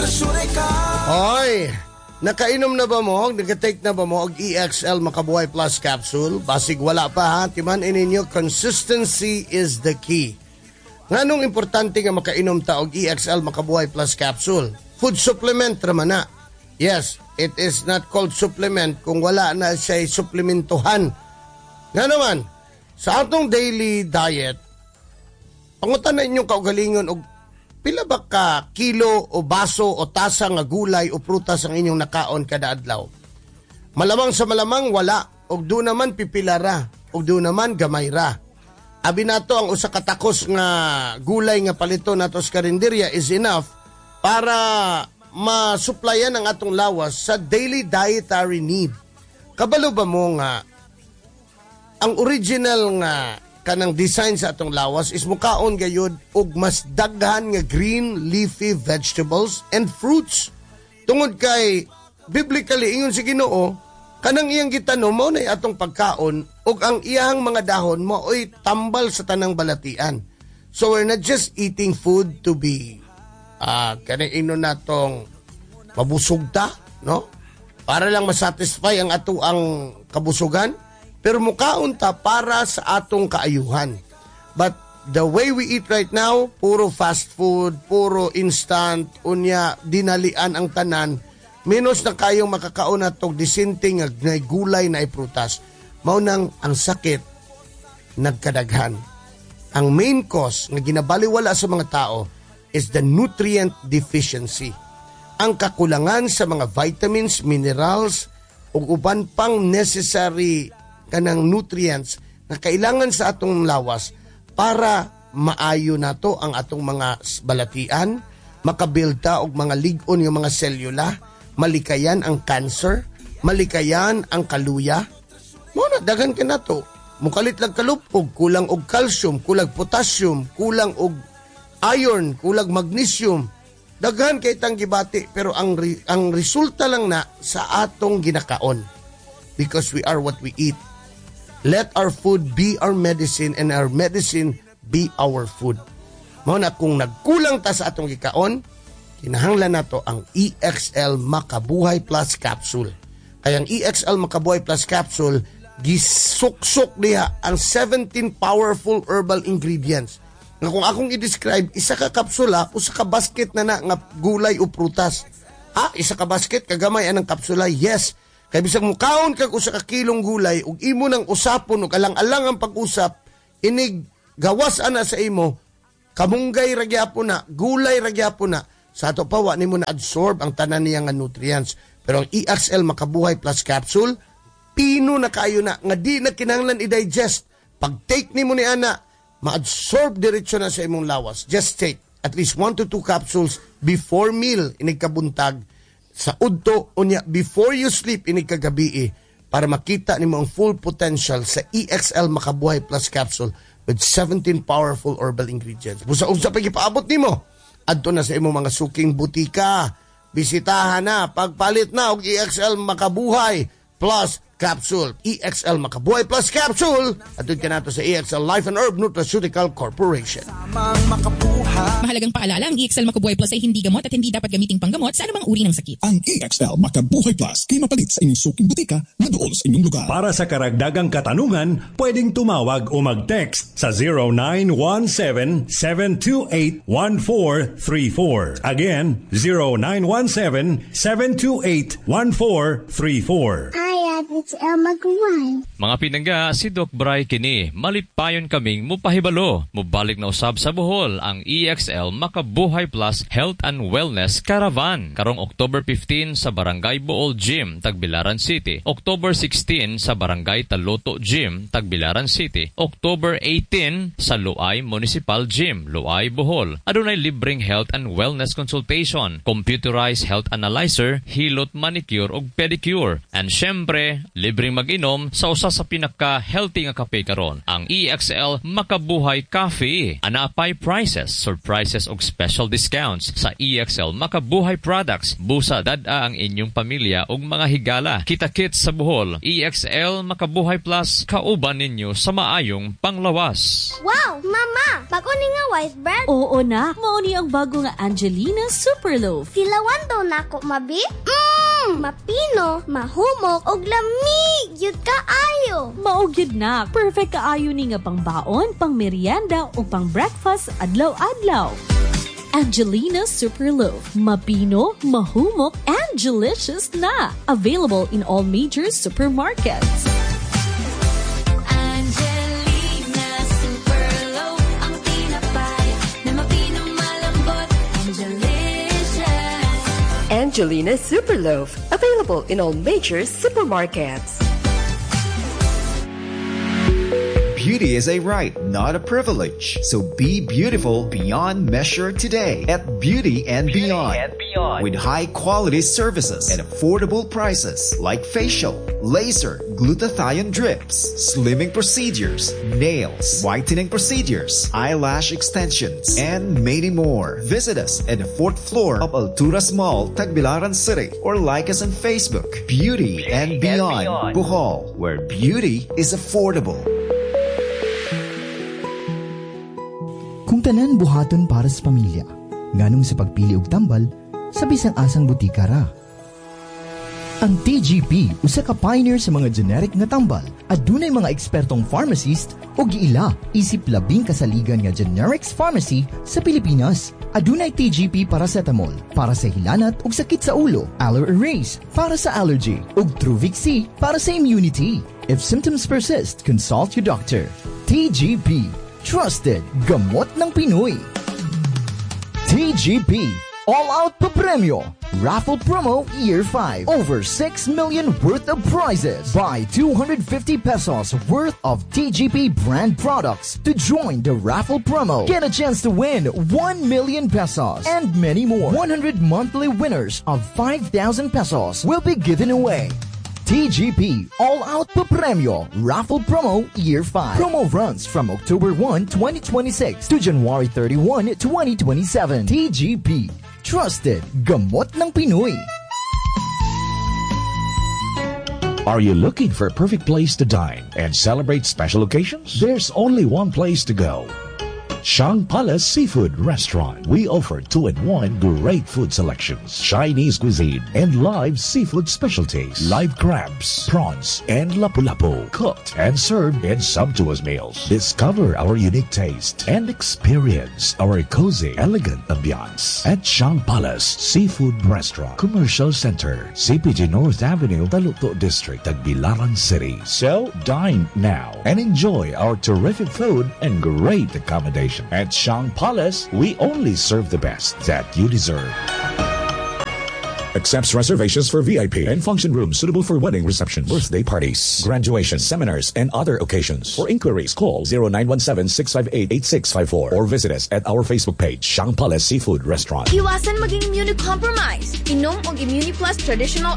Hoy, nakainom na ba mo? Nag-take na ba mo og EXL Makabuhay Plus capsule? Basig wala pa ha, timan ininyo, consistency is the key. Nganong importante nga makainom ta og EXL Makabuhay Plus capsule? Food supplement raman na. Yes, it is not called supplement kung wala na siya supplementuhan. Nga naman, sa atong daily diet, pangutan na inyong kaugalingon og pila ba ka kilo o baso o tasa nga gulay o prutas ang inyong nakaon kada adlaw? Malamang sa malamang wala, og do naman pipilara, og do naman gamay ra. Abi nato ang usa ka takos nga gulay nga palito nato sa karinderya is enough para masuplayan ang atong lawas sa daily dietary need. Kabalo ba mo nga ang original nga kanang design sa atong lawas is mukaon gayud og mas daghan nga green leafy vegetables and fruits. Tungod kay biblically ingon si Ginoo, kanang iyang gitanom mao nay atong pagkaon ug ang iyang mga dahon mao'y tambal sa tanang balatian. So we're not just eating food to be kanang inon natong mabusog ta, no? Para lang masatisfy ang ato ang kabusugan. Pero mukaon ta para sa atong kaayuhan. But the way we eat right now, puro fast food, puro instant, unya dinalian ang tanan, minus na kayong makakaon atong disinting na gulay na iprutas. Maunang ang sakit, nagkadaghan. Ang main cause na ginabaliwala sa mga tao is the nutrient deficiency. Ang kakulangan sa mga vitamins, minerals, ug uban pang necessary kanang nutrients na kailangan sa atong lawas para maayo nato ang atong mga balatian, makabilta og mga lig-on yung mga selula, malikayan ang cancer, malikayan ang kaluya. Mo na daghan ka nato. Mukalit lang kalupog, kulang og calcium, kulang potassium, kulang og iron, kulang magnesium. Daghan kay tang gibati pero ang resulta lang na sa atong ginakaon. Because we are what we eat. Let our food be our medicine and our medicine be our food. Mao na kung nagkulang ta sa atong gikaon, kinahanglan nato ang EXL Makabuhay Plus capsule. Kaya ang EXL Makabuhay Plus capsule gisuksok diha ang 17 powerful herbal ingredients. Nga kung akong i-describe, isa ka kapsula, usa ka basket na nga gulay o prutas. Isa ka basket, kagamay anang kapsula, yes. Kaya bisag mukaon kag usa ka kilong gulay ug imo nang usapon ug alang-alang ang pag-usap, inig gawas ana sa imo, kamunggay ra gyapon na, gulay ra gyapon na. Sa ato pa wa nimo na absorb ang tanan niya nga nutrients. Pero ang EXL Makabuhay Plus capsule, pino na kayo na nga di na kinahanglan i-digest. Pag take nimo ni ana, ma-absorb diretso na sa imong lawas. Just take at least 1 to 2 capsules before meal inig kabuntag. Sa udto unya before you sleep ini kagabi para makita nimo ang full potential sa EXL Makabuhay Plus capsule with 17 powerful herbal ingredients. Busa-unsa pa gipaabot nimo adto na sa imong mga suking butika. Bisitahan na, pagpalit na og EXL Makabuhay Plus capsule. EXL Makabuhay Plus capsule. Adto ka nato sa EXL Life and Herb Nutraceutical Corporation. Mahalagang paalala, ang EXL Makabuhay Plus ay hindi gamot at hindi dapat gamiting panggamot sa anumang uri ng sakit. Ang EXL Makabuhay Plus ay mapalit sa inyong suking butika na doon sa inyong lugar. Para sa karagdagang katanungan, pwedeng tumawag o mag-text sa 0917-728-1434. Again, 0917-728-1434. It's Elma Guay. Mga pinangga, si Doc Bry kini, malipayon kaming mupahibalo. Mubalik na usab sa Bohol ang EXL Makabuhay Plus Health and Wellness Caravan. Karong October 15 sa Barangay Bool Gym, Tagbilaran City. October 16 sa Barangay Taloto Gym, Tagbilaran City. October 18 sa Luay Municipal Gym, Luay, Bohol. Adunay libreng health and wellness consultation, computerized health analyzer, hilot manicure ug pedicure, and syempre syempre, libreng mag-inom sa usa sa pinaka-healthy nga kape karon, ang EXL Makabuhay Coffee. Anapay prices, surprises ug special discounts sa EXL Makabuhay products. Busa dad-a ang inyong pamilya ug mga higala. Kita-kit sa Bohol, EXL Makabuhay Plus, kauban ninyo sa maayong panglawas. Wow! Mama! Bago ni nga white bread? Oo na, mauni ang bago nga Angelina Superloaf. Silawan daw na ako, mabi? Mapino, mahumok, og lamig, yun kaayo. Maugyod na, perfect kaayo ni nga pangbaon, pang merienda o pang breakfast adlaw-adlaw. Angelina Superloaf, mapino, mahumok, and delicious na. Available in all major supermarkets. Angelina Superloaf, available in all major supermarkets. Beauty is a right, not a privilege. So be beautiful beyond measure today at Beauty and Beyond. With high-quality services at affordable prices like facial, laser, glutathione drips, slimming procedures, nails, whitening procedures, eyelash extensions, and many more. Visit us at the 4th floor of Alturas Mall, Tagbilaran City, or like us on Facebook. Beauty and Beyond, Bohol, where beauty is affordable. Kung tanan buhaton para sa pamilya, nganong sa pagpili og tambal, sa bisang asang butika ra. Ang TGP usa ka pioneer sa mga generic nga tambal. Adunay mga ekspertong pharmacist o giila isip labing kasaligan nga generics pharmacy sa Pilipinas. Adunay TGP paracetamol para sa hilanat ug sakit sa ulo, Aller Erase para sa allergy ug Truvix C para sa immunity. If symptoms persist, consult your doctor. TGP, trusted gamot ng Pinoy. TGP, all-out papremyo. Raffle promo year 5. Over 6 million worth of prizes. Buy 250 pesos worth of TGP brand products to join the raffle promo. Get a chance to win 1 million pesos and many more. 100 monthly winners of 5,000 pesos will be given away. TGP All-Out Papremyo Raffle Promo Year 5. Promo runs from October 1, 2026 to January 31, 2027. TGP. Trusted. Gamot ng Pinoy. Are you looking for a perfect place to dine and celebrate special occasions? There's only one place to go. Shang Palace Seafood Restaurant. We offer 2-in-1 great food selections, Chinese cuisine, and live seafood specialties, live crabs, prawns, and lapu-lapu, cooked and served in sumptuous meals. Discover our unique taste and experience our cozy, elegant ambiance at Shang Palace Seafood Restaurant, Commercial Center, CPG North Avenue, Taluto District, Tagbilaran City. So, dine now and enjoy our terrific food and great accommodation. At Shang Palace, we only serve the best that you deserve. Accepts reservations for VIP and function rooms suitable for wedding receptions, birthday parties, graduations, seminars, and other occasions. For inquiries, call 0917-658-8654 or visit us at our Facebook page, Shang Palace Seafood Restaurant. Iwasan maging immunocompromised. Inom og Immuniplus Traditional